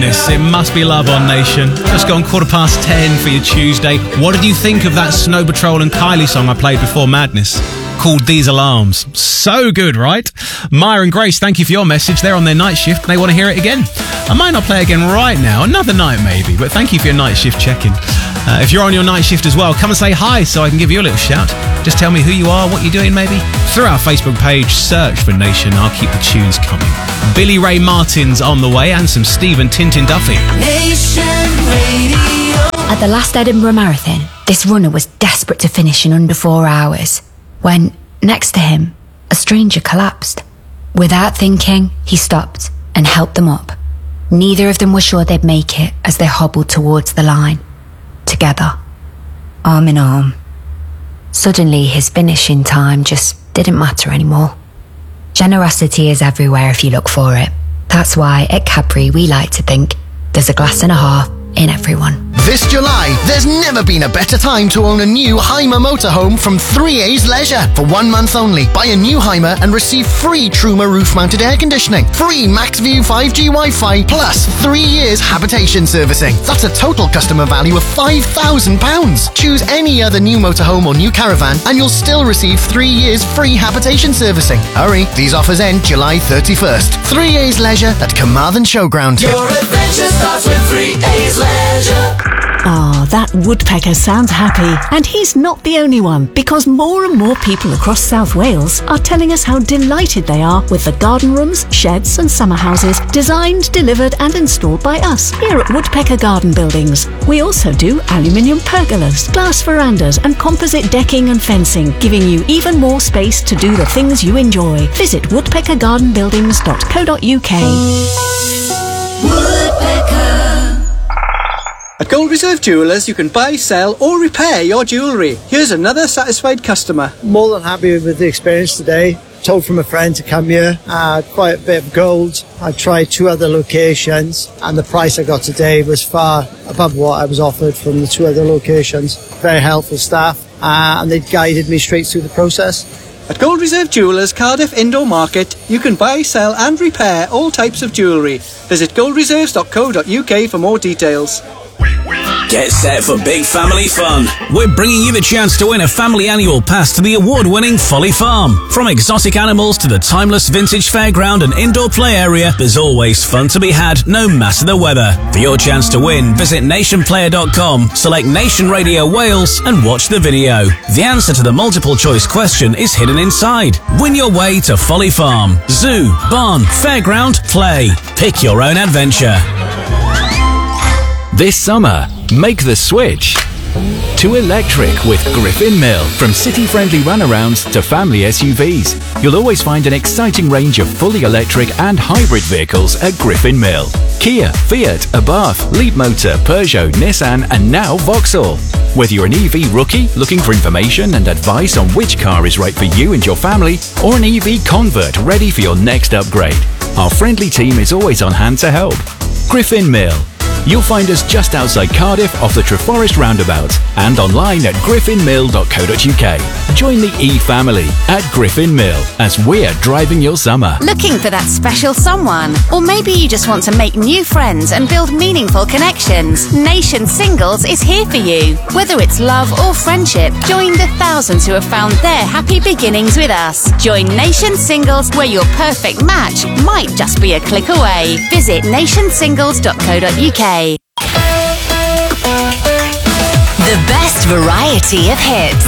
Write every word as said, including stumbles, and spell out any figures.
madness. It must be Love on Nation. Just gone quarter past ten for your Tuesday. What did you think of that Snow Patrol and Kylie song I played before Madness? Called These Alarms. So good, right? Maya and Grace, thank you for your message. They're on their night shift and they want to hear it again. I might not play again right now, another night maybe, but thank you for your night shift check-in. Uh, if you're on your night shift as well, come and say hi so I can give you a little shout. Just tell me who you are, what you're doing maybe. Through our Facebook page, search for Nation. I'll keep the tunes coming. Billy Ray Martin's on the way and some Stephen Tintin Duffy. Nation Radio. At the last Edinburgh Marathon, this runner was desperate to finish in under four hours when, next to him, a stranger collapsed. Without thinking, he stopped and helped them up. Neither of them were sure they'd make it as they hobbled towards the line. Together, arm in arm. Suddenly, his finishing time just didn't matter anymore. Generosity is everywhere if you look for it. That's why at Cadbury we like to think there's a glass and a half in everyone. This July, there's never been a better time to own a new Hymer motorhome from three A's Leisure. For one month only, buy a new Hymer and receive free Truma roof-mounted air conditioning, free MaxView five G Wi-Fi, plus three years habitation servicing. That's a total customer value of five thousand pounds. Choose any other new motorhome or new caravan and you'll still receive three years free habitation servicing. Hurry, these offers end July thirty-first. three A's Leisure at Carmarthen Showground. Your adventure starts with three A's Leisure. Ah, that woodpecker sounds happy. And he's not the only one, because more and more people across South Wales are telling us how delighted they are with the garden rooms, sheds and summer houses designed, delivered and installed by us here at Woodpecker Garden Buildings. We also do aluminium pergolas, glass verandas and composite decking and fencing, giving you even more space to do the things you enjoy. Visit woodpecker garden buildings dot co dot uk. Woodpecker. At Gold Reserve Jewellers, you can buy, sell or repair your jewellery. Here's another satisfied customer. More than happy with the experience today. Told from a friend to come here. Uh, quite a bit of gold. I tried two other locations and the price I got today was far above what I was offered from the two other locations. Very helpful staff uh, and they guided me straight through the process. At Gold Reserve Jewellers Cardiff Indoor Market, you can buy, sell and repair all types of jewellery. Visit gold reserves dot co dot uk for more details. Get set for big family fun. We're bringing you the chance to win a family annual pass to the award-winning Folly Farm. From exotic animals to the timeless vintage fairground and indoor play area, there's always fun to be had, no matter the weather. For your chance to win, visit nation player dot com, select Nation Radio Wales and watch the video. The answer to the multiple choice question is hidden inside. Win your way to Folly Farm. Zoo, barn, fairground, play. Pick your own adventure. This summer, make the switch to electric with Griffin Mill. From city-friendly runarounds to family S U Vs, you'll always find an exciting range of fully electric and hybrid vehicles at Griffin Mill. Kia, Fiat, Abarth, Leapmotor, Peugeot, Nissan and now Vauxhall. Whether you're an E V rookie looking for information and advice on which car is right for you and your family, or an E V convert ready for your next upgrade, our friendly team is always on hand to help. Griffin Mill. You'll find us just outside Cardiff off the Treforest roundabout and online at griffin mill dot co dot uk. Join the E-family at Griffin Mill as we're driving your summer. Looking for that special someone? Or maybe you just want to make new friends and build meaningful connections? Nation Singles is here for you. Whether it's love or friendship, join the thousands who have found their happy beginnings with us. Join Nation Singles, where your perfect match might just be a click away. Visit nation singles dot co dot uk. The best variety of hits.